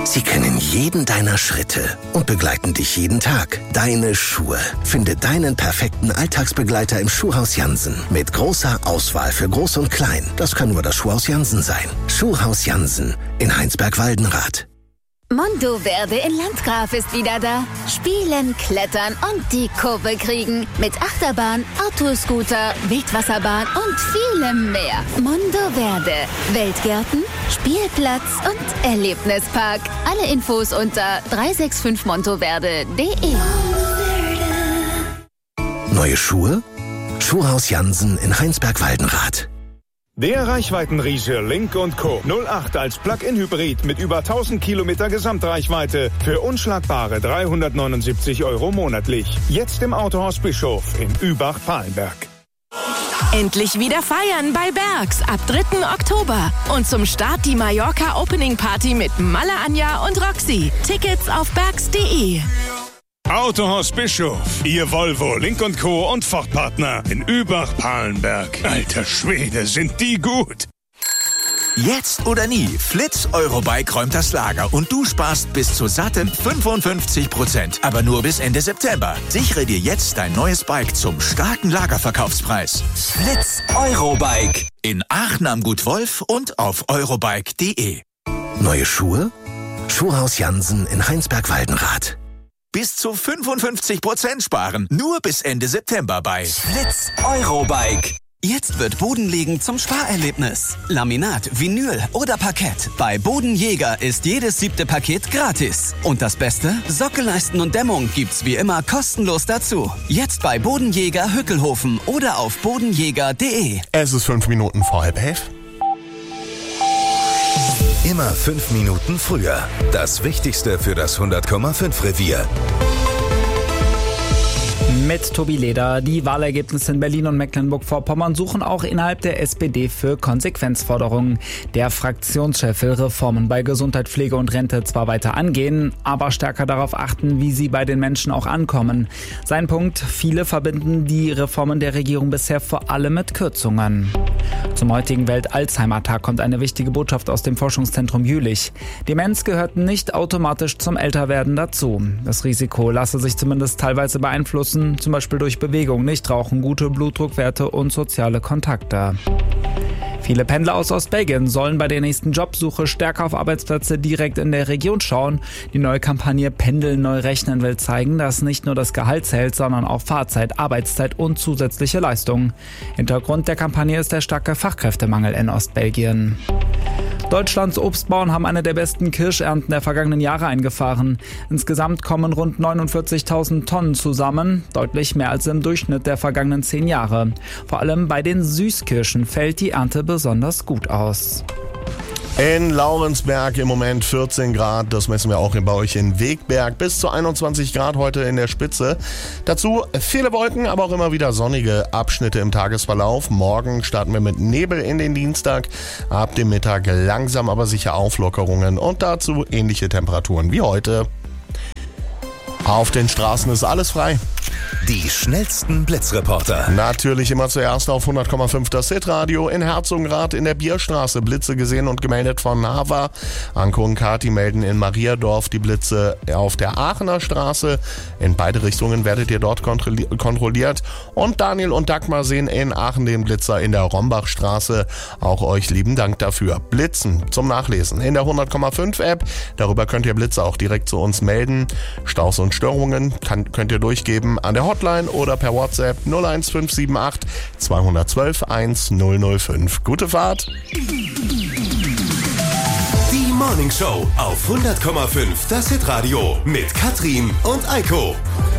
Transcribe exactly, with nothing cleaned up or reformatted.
Sie kennen jeden deiner Schritte und begleiten dich jeden Tag. Deine Schuhe. Finde deinen perfekten Alltagsbegleiter im Schuhhaus Jansen. Mit großer Auswahl für Groß und Klein. Das kann nur das Schuhhaus Jansen sein. Schuhhaus Jansen in Heinsberg-Waldenrath. Mondoverde in Landgraf ist wieder da. Spielen, klettern und die Kurve kriegen. Mit Achterbahn, Autoscooter, Wildwasserbahn und vielem mehr. Mondoverde. Weltgärten, Spielplatz und Erlebnispark. Alle Infos unter drei sechs fünf montoverde punkt de. Neue Schuhe? Schuhhaus Jansen in Heinsberg-Waldenrath. Der Reichweitenriese Lynk und Co. null acht als Plug-in-Hybrid mit über tausend Kilometer Gesamtreichweite für unschlagbare dreihundertneunundsiebzig Euro monatlich. Jetzt im Autohaus Bischof in Übach-Palenberg. Endlich wieder feiern bei Bergs ab dritten Oktober. Und zum Start die Mallorca Opening Party mit Malle Anja und Roxy. Tickets auf bergs punkt de. Autohaus Bischof, Ihr Volvo, Lynk und Co. und Ford-Partner in Übach-Palenberg. Alter Schwede, sind die gut! Jetzt oder nie, Flitz Eurobike räumt das Lager und du sparst bis zu satten fünfundfünfzig Prozent. Aber nur bis Ende September. Sichere dir jetzt dein neues Bike zum starken Lagerverkaufspreis. Flitz Eurobike in Aachen am Gut Wolf und auf eurobike punkt de. Neue Schuhe? Schuhhaus Jansen in Heinsberg-Waldenrath. Bis zu fünfundfünfzig Prozent sparen. Nur bis Ende September bei Flitz Eurobike. Jetzt wird Bodenlegen zum Sparerlebnis. Laminat, Vinyl oder Parkett. Bei Bodenjäger ist jedes siebte Paket gratis. Und das Beste? Sockelleisten und Dämmung gibt's wie immer kostenlos dazu. Jetzt bei Bodenjäger Hückelhofen oder auf bodenjäger punkt de. Es ist fünf Minuten vor halb elf. Immer fünf Minuten früher. Das Wichtigste für das hundert Komma fünf Revier. Mit Tobi Leder. Die Wahlergebnisse in Berlin und Mecklenburg-Vorpommern suchen auch innerhalb der S P D für Konsequenzforderungen. Der Fraktionschef will Reformen bei Gesundheit, Pflege und Rente zwar weiter angehen, aber stärker darauf achten, wie sie bei den Menschen auch ankommen. Sein Punkt: Viele verbinden die Reformen der Regierung bisher vor allem mit Kürzungen. Zum heutigen Welt-Alzheimer-Tag kommt eine wichtige Botschaft aus dem Forschungszentrum Jülich. Demenz gehört nicht automatisch zum Älterwerden dazu. Das Risiko lasse sich zumindest teilweise beeinflussen, zum Beispiel durch Bewegung, Nichtrauchen, gute Blutdruckwerte und soziale Kontakte. Viele Pendler aus Ostbelgien sollen bei der nächsten Jobsuche stärker auf Arbeitsplätze direkt in der Region schauen. Die neue Kampagne Pendeln neu rechnen will zeigen, dass nicht nur das Gehalt zählt, sondern auch Fahrzeit, Arbeitszeit und zusätzliche Leistungen. Hintergrund der Kampagne ist der starke Fachkräftemangel in Ostbelgien. Deutschlands Obstbauern haben eine der besten Kirschernten der vergangenen Jahre eingefahren. Insgesamt kommen rund neunundvierzigtausend Tonnen zusammen, deutlich mehr als im Durchschnitt der vergangenen zehn Jahre. Vor allem bei den Süßkirschen fällt die Ernte besonders gut aus. In Laurensberg im Moment vierzehn Grad, das messen wir auch bei euch in Wegberg, bis zu einundzwanzig Grad heute in der Spitze. Dazu viele Wolken, aber auch immer wieder sonnige Abschnitte im Tagesverlauf. Morgen starten wir mit Nebel in den Dienstag, ab dem Mittag langsam aber sicher Auflockerungen und dazu ähnliche Temperaturen wie heute. Auf den Straßen ist alles frei. Die schnellsten Blitzreporter. Natürlich immer zuerst auf hundert Komma fünf das Hitradio. In Herzogenrath in der Bierstraße Blitze gesehen und gemeldet von Nava. Anko und Kati melden in Mariadorf die Blitze auf der Aachener Straße. In beide Richtungen werdet ihr dort kontrolliert. Und Daniel und Dagmar sehen in Aachen den Blitzer in der Rombachstraße. Auch euch lieben Dank dafür. Blitzen zum Nachlesen in der hundert Komma fünf App. Darüber könnt ihr Blitze auch direkt zu uns melden. Staus und Störungen kann, könnt ihr durchgeben an der Hotline oder per WhatsApp null eins fünf sieben acht zwei eins zwei eins null null fünf. Gute Fahrt! Die Morning Show auf hundert Komma fünf das Hitradio mit Katrin und Eiko.